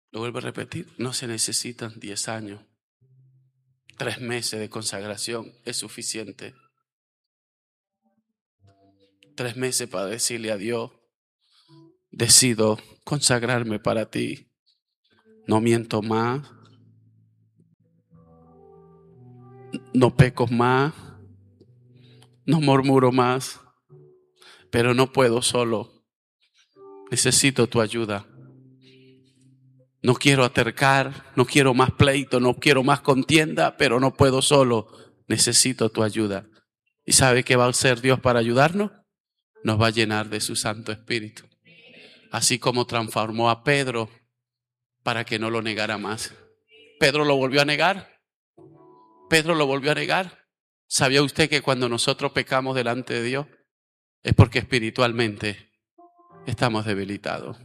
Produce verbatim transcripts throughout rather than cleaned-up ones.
Lo vuelvo a repetir, no se necesitan diez años. Tres meses de consagración es suficiente. Tres meses para decirle a Dios, decido consagrarme para ti. No miento más. No peco más. No murmuro más. Pero no puedo solo. Necesito tu ayuda. No quiero atercar, no quiero más pleito, no quiero más contienda, pero no puedo solo. Necesito tu ayuda. ¿Y sabe qué va a hacer Dios para ayudarnos? Nos va a llenar de su Santo Espíritu. Así como transformó a Pedro para que no lo negara más. ¿Pedro lo volvió a negar? ¿Pedro lo volvió a negar? ¿Sabía usted que cuando nosotros pecamos delante de Dios es porque espiritualmente estamos debilitados?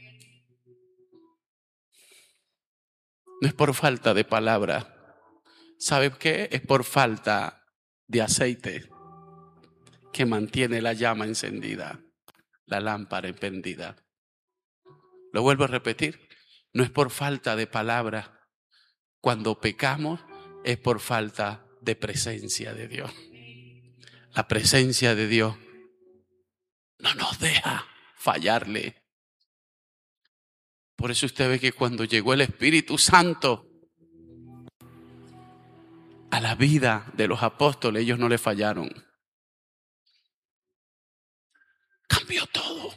No es por falta de palabra. ¿Sabe qué? Es por falta de aceite que mantiene la llama encendida, la lámpara encendida. Lo vuelvo a repetir. No es por falta de palabra. Cuando pecamos es por falta de presencia de Dios. La presencia de Dios no nos deja fallarle. Por eso usted ve que cuando llegó el Espíritu Santo a la vida de los apóstoles, ellos no le fallaron. Cambió todo.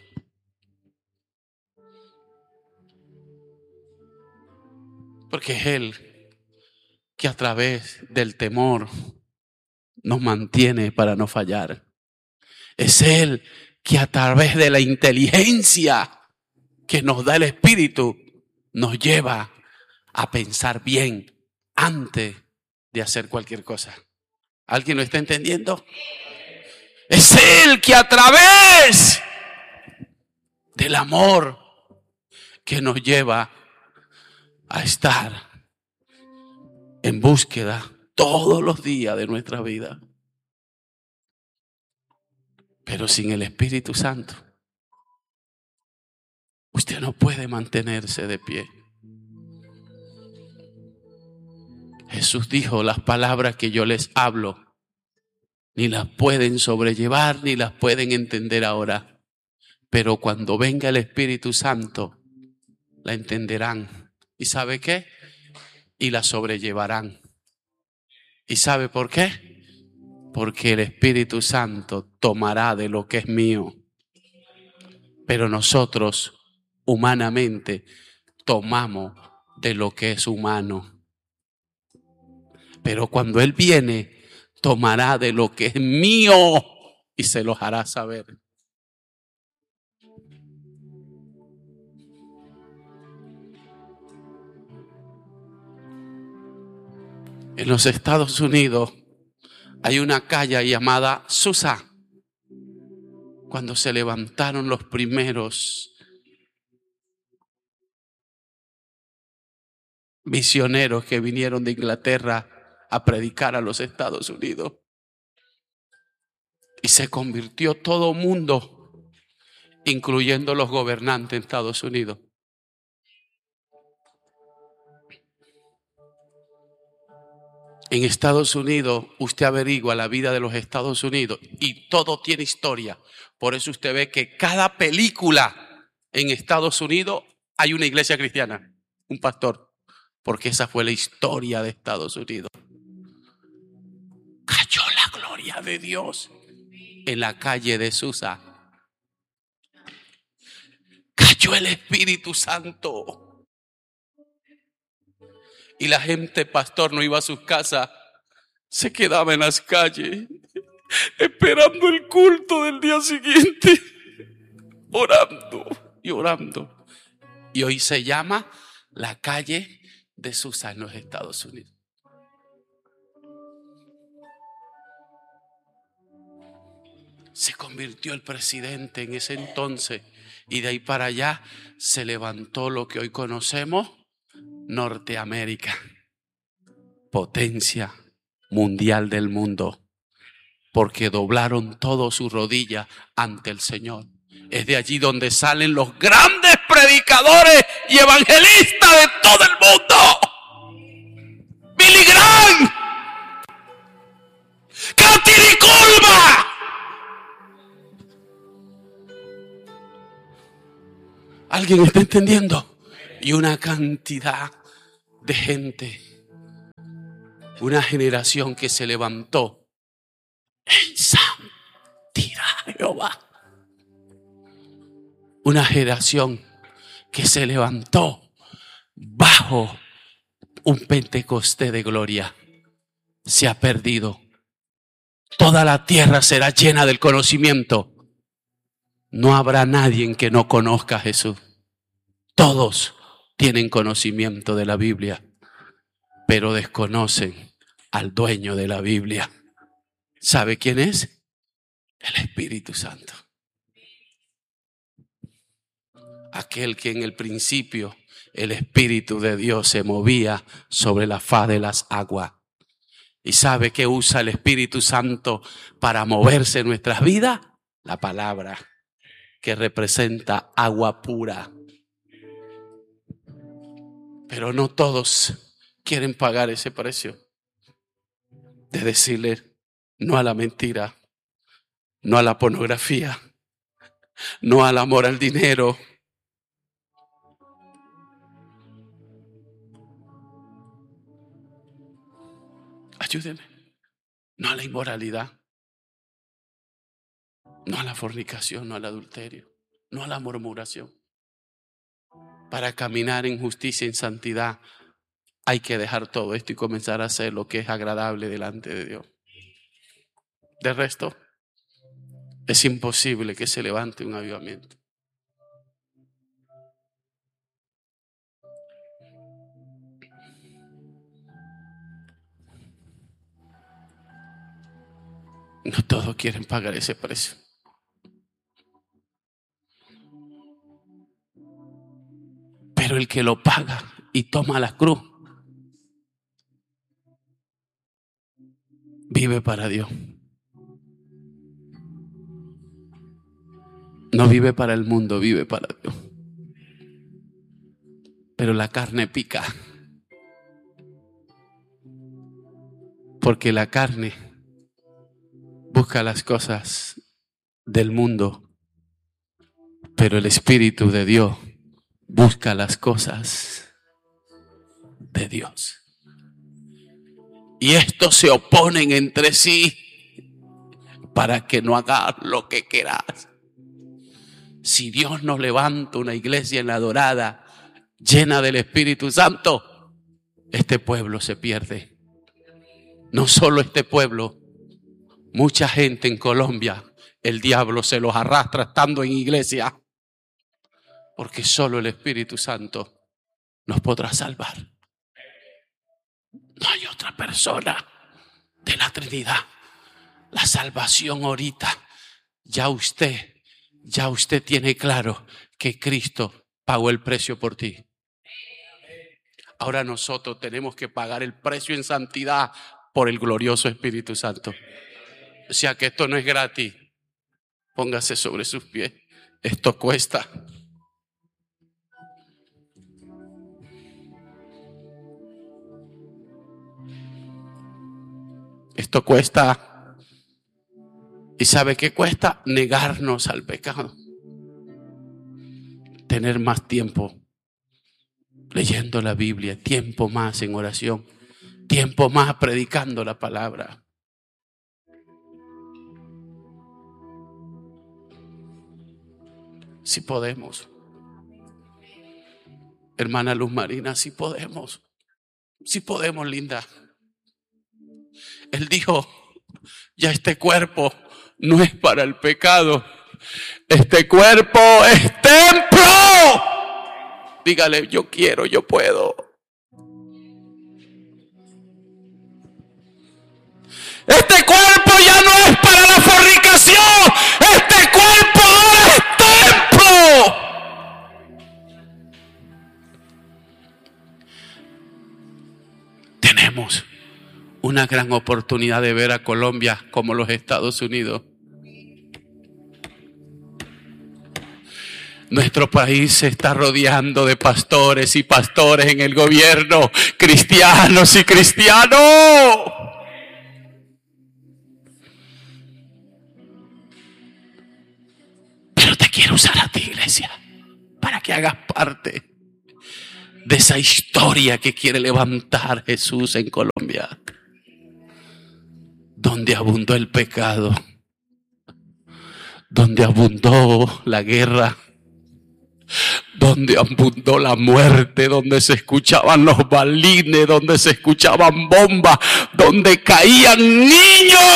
Porque es Él que a través del temor nos mantiene para no fallar. Es Él que a través de la inteligencia que nos da el Espíritu nos lleva a pensar bien antes de hacer cualquier cosa. ¿Alguien lo está entendiendo? Es Él que a través del amor que nos lleva a estar en búsqueda todos los días de nuestra vida. Pero sin el Espíritu Santo, usted no puede mantenerse de pie. Jesús dijo, las palabras que yo les hablo, ni las pueden sobrellevar, ni las pueden entender ahora. Pero cuando venga el Espíritu Santo, la entenderán. ¿Y sabe qué? Y la sobrellevarán. ¿Y sabe por qué? Porque el Espíritu Santo tomará de lo que es mío. Pero nosotros, humanamente, tomamos de lo que es humano. Pero cuando Él viene, tomará de lo que es mío y se los hará saber. En los Estados Unidos hay una calle llamada Susa. Cuando se levantaron los primeros misioneros que vinieron de Inglaterra a predicar a los Estados Unidos. Y se convirtió todo mundo, incluyendo los gobernantes de Estados Unidos. En Estados Unidos, usted averigua la vida de los Estados Unidos y todo tiene historia. Por eso usted ve que cada película en Estados Unidos hay una iglesia cristiana, un pastor, porque esa fue la historia de Estados Unidos. Cayó la gloria de Dios en la calle de Susa. Cayó el Espíritu Santo. Y la gente, pastor, no iba a sus casas, se quedaba en las calles, esperando el culto del día siguiente, orando y orando. Y hoy se llama la calle de Susa en los Estados Unidos. Se convirtió el presidente en ese entonces y de ahí para allá se levantó lo que hoy conocemos Norteamérica, potencia mundial del mundo, porque doblaron todas sus rodillas ante el Señor. Es de allí donde salen los grandes predicadores y evangelistas de todo el mundo. Billy Graham, Kathy Kulma. ¿Alguien está entendiendo? Y una cantidad de gente, una generación que se levantó en santidad, Jehová. Una generación que se levantó bajo un Pentecostés de gloria. Se ha perdido. Toda la tierra será llena del conocimiento. No habrá nadie en que no conozca a Jesús. Todos tienen conocimiento de la Biblia, pero desconocen al dueño de la Biblia. ¿Sabe quién es? El Espíritu Santo. Aquel que en el principio el Espíritu de Dios se movía sobre la faz de las aguas. ¿Y sabe qué usa el Espíritu Santo para moverse en nuestras vidas? La palabra, que representa agua pura. Pero no todos quieren pagar ese precio de decirle no a la mentira, no a la pornografía, no al amor al dinero. Ayúdenme. No a la inmoralidad, no a la fornicación, no al adulterio, no a la murmuración. Para caminar en justicia y en santidad hay que dejar todo esto y comenzar a hacer lo que es agradable delante de Dios. De resto, es imposible que se levante un avivamiento. No todos quieren pagar ese precio. Pero el que lo paga y toma la cruz, vive para Dios. No vive para el mundo, vive para Dios. Pero la carne pica. Porque la carne busca las cosas del mundo, pero el Espíritu de Dios busca las cosas de Dios. Y estos se oponen entre sí para que no hagas lo que quieras. Si Dios nos levanta una iglesia en la dorada, llena del Espíritu Santo, este pueblo se pierde. No solo este pueblo, mucha gente en Colombia, el diablo se los arrastra estando en iglesia, porque solo el Espíritu Santo nos podrá salvar. No hay otra persona de la Trinidad. La salvación ahorita, ya usted, ya usted tiene claro que Cristo pagó el precio por ti. Ahora nosotros tenemos que pagar el precio en santidad por el glorioso Espíritu Santo. O sea que esto no es gratis. Póngase sobre sus pies. Esto cuesta. Esto cuesta. ¿Y sabe qué cuesta? Negarnos al pecado. Tener más tiempo leyendo la Biblia, tiempo más en oración, tiempo más predicando la palabra. Si podemos. Hermana Luz Marina, si podemos. Si podemos, linda. Él dijo, ya este cuerpo no es para el pecado. Este cuerpo es templo. Dígale, yo quiero, yo puedo. Este cuerpo ya no es para la fornicación. Este cuerpo ahora es templo. Tenemos una gran oportunidad de ver a Colombia como los Estados Unidos. Nuestro país se está rodeando de pastores y pastores en el gobierno, cristianos y cristianos. Pero te quiero usar a ti, iglesia, para que hagas parte de esa historia que quiere levantar Jesús en Colombia, donde abundó el pecado, donde abundó la guerra, donde abundó la muerte, donde se escuchaban los balines, donde se escuchaban bombas, donde caían niños.